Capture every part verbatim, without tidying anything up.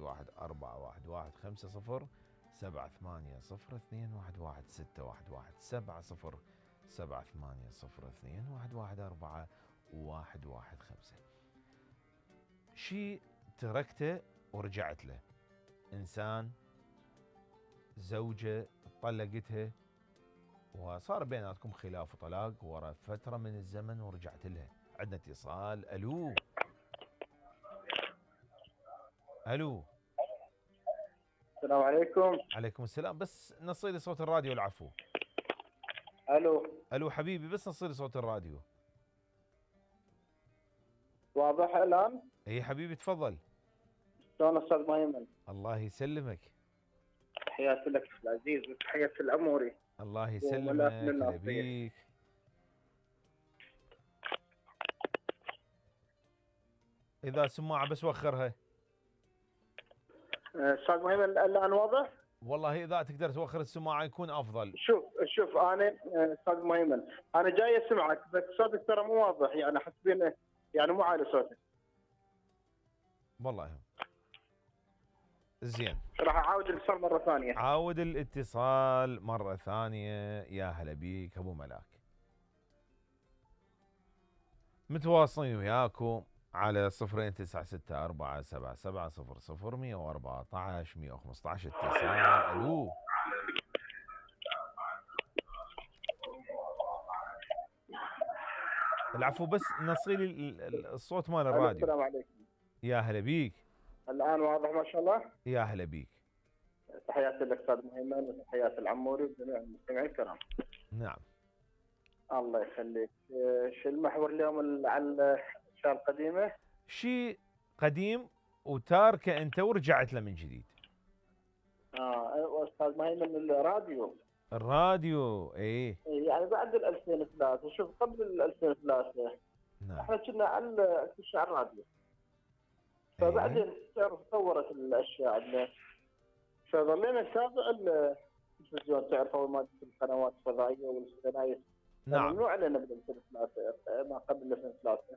واحد أربعة واحد واحد خمسة صفر سبعة ثمانية صفر اثنين واحد واحد ستة واحد واحد سبعة صفر سبعة ثمانية صفر اثنين واحد واحد أربعة واحد واحد خمسة. شيء تركته ورجعت له، إنسان، زوجة طلقتها وصار بيناتكم خلاف وطلاق ورا فترة من الزمن ورجعت لها. عندنا اتصال. ألو ألو. السلام عليكم. عليكم السلام، بس نصيلي صوت الراديو العفو. الو ألو حبيبي، بس نصيلي صوت الراديو. واضح الان؟ اي حبيبي تفضل. شلون استاذ ميمن؟ الله يسلمك. تحياتي لك العزيز وتحياتي الاموري. الله يسلمك. هلا بيك. اذا سماعه بس وخرها. استاذ ميمن الان واضح؟ والله اذا تقدر توخر السماعه يكون افضل. شوف شوف انا استاذ ميمن انا جاي اسمعك بس صوتك ترى مو واضح، يعني حسبين يعني مو عالي صوتك. والله زين، راح اعاود الاتصال مره ثانيه. عاود الاتصال مره ثانيه. يا هلا بيك ابو ملاك. متواصلين وياكم على صفرين تسعة ستة أربعة سبعة سبعة صفر صفر مية وأربعة عشر مية وخمسة عشر. اتصال. ألو. العفو، بس نصيلي الصوت مال الراديو. السلام عليكم. يا هلا بيك. الان واضح ما شاء الله. يا هلا بيك. تحياتي لك استاذ ميمن وتحياتي العموري وجميع المستمعين الكرام. نعم. الله يخليك. شو المحور اليوم على الاشياء القديمه؟ شيء قديم وتاركه انت ورجعت له من جديد. اه استاذ ميمن الراديو. الراديو ايه. يعني بعد ال ألفين وثلاثة، شوف قبل ال ألفين وثلاثة نعم احنا كنا على كل شيء على الراديو. فبعدين تعرف تطورت الاشياء عندنا، فظلينا نتابع التلفزيون. تعرف اول ما جت القنوات الفضائيه والقنايس نعم ممنوع علينا بال ألفين وثلاثة ما قبل ألفين وثلاثة.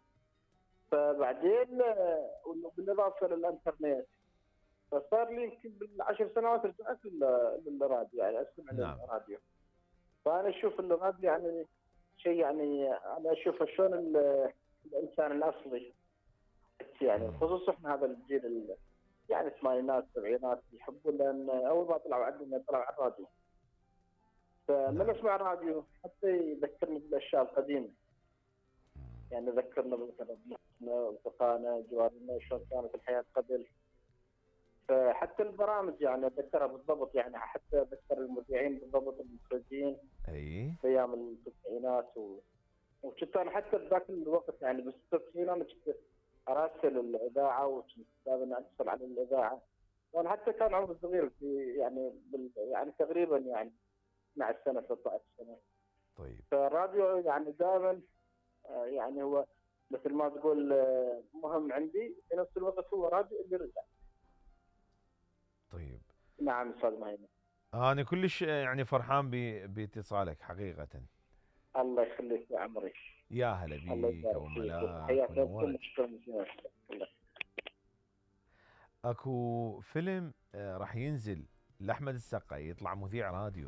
فبعدين بالاضافه للانترنت فصار لي يمكن بالعشر سنوات رجعت للراديو، يعني اسمع نعم. للراديو. فانا اشوف الراديو يعني شيء، يعني انا اشوف شلون الانسان الاصلي، يعني خصوصا احنا هذا الجيل يعني الثمانينات السبعينات يحبون، لان اول ما طلعوا عندنا طلعوا على الراديو. فمن اسمع الراديو حتى يذكرني بالاشياء القديمه، يعني ذكرنا مثلا اصدقائنا جوارنا شلون كانت الحياه قبل. فحتى البرامج يعني اتذكرها بالضبط، يعني حتى اتذكر المذيعين بالضبط المخرجين اي في ايام التسعينات و... وكنت انا حتى بذاك الوقت يعني بالستين انا كنت اراسل الاذاعه وكنت دائما اتصل على الاذاعه، وانا حتى كان عمري صغير في يعني بال... يعني تقريبا يعني اثنعش سنه ثلاثة عشر سنه. طيب. فالراديو يعني دائما يعني هو مثل ما تقول مهم عندي، في نفس الوقت هو راديو اللي رجع. طيب. نعم استاذ مهيمن. انا كلش يعني فرحان باتصالك حقيقه. الله يخليك يا عمري. يا هلا بيك ابو ملاك ونورك. اكو فيلم راح ينزل لاحمد السقا، يطلع مذيع راديو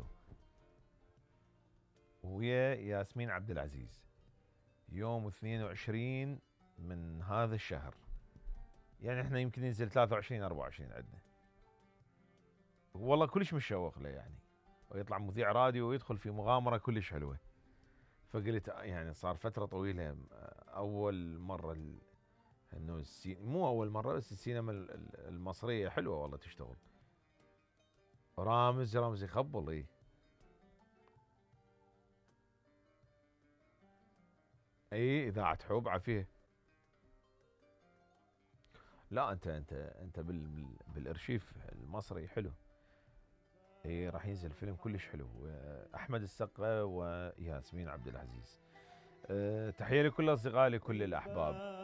ويا ياسمين عبد العزيز يوم اثنين وعشرين من هذا الشهر. يعني احنا يمكن ينزل ثلاثة وعشرين أربعة وعشرين عندنا. والله كلش متشوق له يعني، ويطلع مذيع راديو ويدخل في مغامره كلش حلوه. فقلت يعني صار فتره طويله اول مره ال... انه السي... مو اول مره، بس السينما المصريه حلوه والله تشتغل. رامز رامز يخبل. ايه اي اذاعه حب عافيه. لا انت انت انت بال... بالارشيف المصري حلو. اي راح ينزل فيلم كلش حلو، احمد السقا وياسمين عبد العزيز. أه تحيه لكل اصدقائي لكل الاحباب.